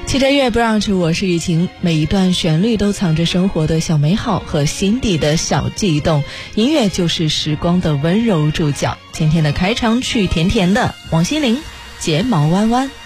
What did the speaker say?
汽车乐 brunch， 我是雨晴，每一段旋律都藏着生活的小美好和心底的小悸动，音乐就是时光的温柔注脚。今天的开场曲甜甜的，王心凌睫毛弯弯。